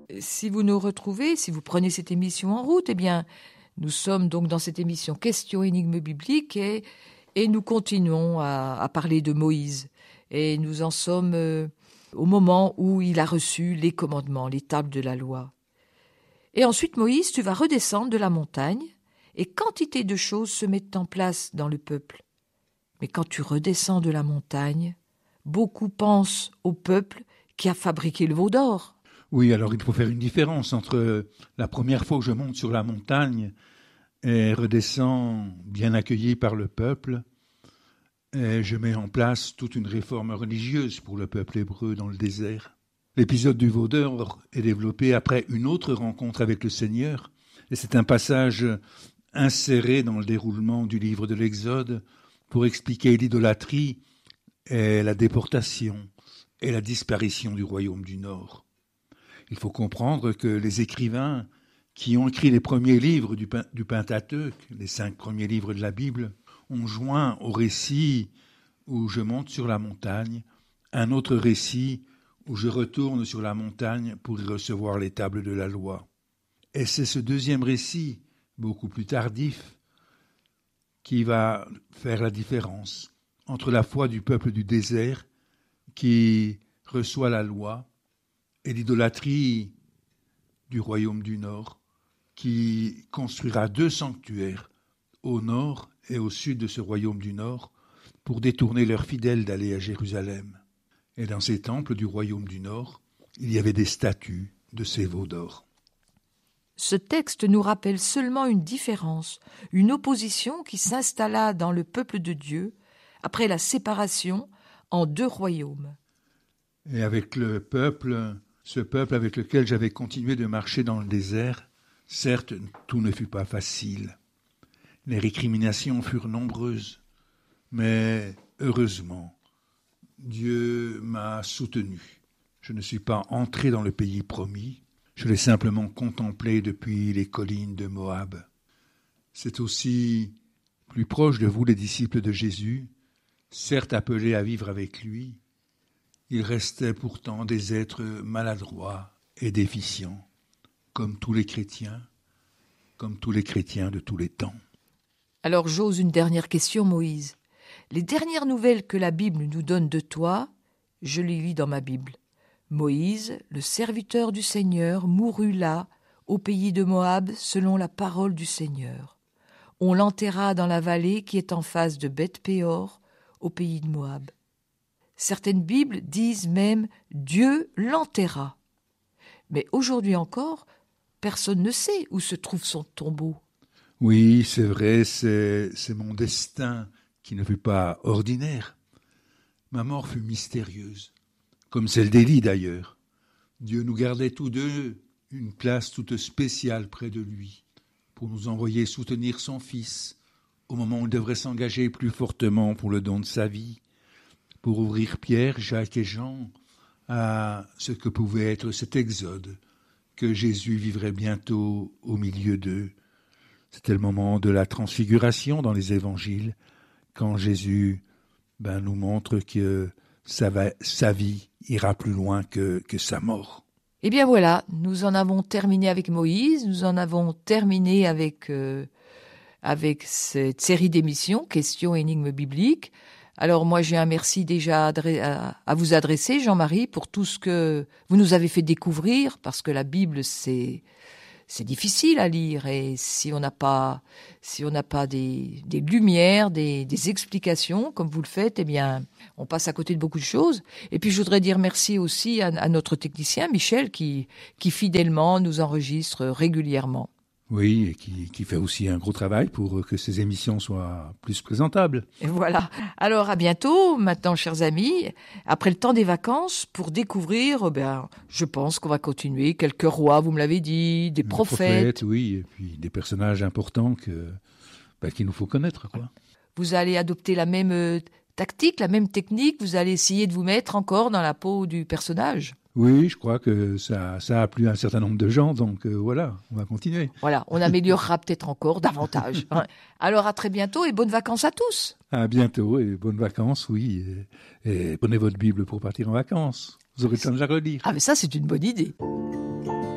si vous nous retrouvez, si vous prenez cette émission en route, eh bien, nous sommes donc dans cette émission Questions énigmes bibliques et nous continuons à parler de Moïse. Et nous en sommes au moment où il a reçu les commandements, les tables de la loi. Et ensuite, Moïse, tu vas redescendre de la montagne et quantité de choses se mettent en place dans le peuple. Mais quand tu redescends de la montagne, beaucoup pensent au peuple qui a fabriqué le veau d'or. Oui, alors il faut faire une différence entre la première fois que je monte sur la montagne et redescends bien accueilli par le peuple, et je mets en place toute une réforme religieuse pour le peuple hébreu dans le désert. L'épisode du veau d'or est développé après une autre rencontre avec le Seigneur, et c'est un passage inséré dans le déroulement du livre de l'Exode pour expliquer l'idolâtrie et la déportation et la disparition du royaume du Nord. Il faut comprendre que les écrivains qui ont écrit les premiers livres du Pentateuque, les 5 premiers livres de la Bible, ont joint au récit où je monte sur la montagne un autre récit où je retourne sur la montagne pour y recevoir les tables de la loi. Et c'est ce deuxième récit, beaucoup plus tardif, qui va faire la différence entre la foi du peuple du désert qui reçoit la loi et l'idolâtrie du royaume du Nord qui construira 2 sanctuaires au nord et au sud de ce royaume du Nord pour détourner leurs fidèles d'aller à Jérusalem. Et dans ces temples du royaume du Nord, il y avait des statues de ces veaux d'or. Ce texte nous rappelle seulement une différence, une opposition qui s'installa dans le peuple de Dieu après la séparation en 2 royaumes. Et avec le peuple, ce peuple avec lequel j'avais continué de marcher dans le désert, certes, tout ne fut pas facile. Les récriminations furent nombreuses, mais heureusement, Dieu m'a soutenu. Je ne suis pas entré dans le pays promis, je l'ai simplement contemplé depuis les collines de Moab. C'est aussi plus proche de vous, les disciples de Jésus, certes appelés à vivre avec lui, ils restaient pourtant des êtres maladroits et déficients, comme tous les chrétiens de tous les temps. Alors j'ose une dernière question, Moïse. Les dernières nouvelles que la Bible nous donne de toi, je les lis dans ma Bible. Moïse, le serviteur du Seigneur, mourut là, au pays de Moab, selon la parole du Seigneur. On l'enterra dans la vallée qui est en face de Beth-Péor, au pays de Moab. Certaines Bibles disent même « Dieu l'enterra ». Mais aujourd'hui encore, personne ne sait où se trouve son tombeau. Oui, c'est vrai, c'est mon destin qui ne fut pas ordinaire. Ma mort fut mystérieuse, comme celle d'Élie d'ailleurs. Dieu nous gardait tous deux une place toute spéciale près de lui, pour nous envoyer soutenir son fils, au moment où il devrait s'engager plus fortement pour le don de sa vie, pour ouvrir Pierre, Jacques et Jean à ce que pouvait être cet exode que Jésus vivrait bientôt au milieu d'eux. C'était le moment de la transfiguration dans les évangiles, quand Jésus nous montre que sa vie ira plus loin que sa mort. Eh bien voilà, nous en avons terminé avec Moïse, nous en avons terminé avec cette série d'émissions, Questions et énigmes bibliques. Alors moi j'ai un merci déjà à vous adresser, Jean-Marie, pour tout ce que vous nous avez fait découvrir, parce que la Bible c'est difficile à lire, et si on n'a pas des lumières, des explications comme vous le faites, eh bien on passe à côté de beaucoup de choses. Et puis je voudrais dire merci aussi à notre technicien Michel qui fidèlement nous enregistre régulièrement. Oui, et qui fait aussi un gros travail pour que ces émissions soient plus présentables. Et voilà. Alors à bientôt, maintenant, chers amis, après le temps des vacances, pour découvrir, je pense qu'on va continuer quelques rois, vous me l'avez dit, des prophètes. Oui, et puis des personnages importants qu'il nous faut connaître, quoi. Vous allez adopter la même tactique, la même technique, vous allez essayer de vous mettre encore dans la peau du personnage. Oui, je crois que ça a plu à un certain nombre de gens, donc voilà, on va continuer. Voilà, on améliorera peut-être encore davantage. Alors à très bientôt et bonnes vacances à tous. À bientôt et bonnes vacances, oui. Et prenez votre Bible pour partir en vacances. Vous aurez le temps de la relire. Ah mais ça c'est une bonne idée.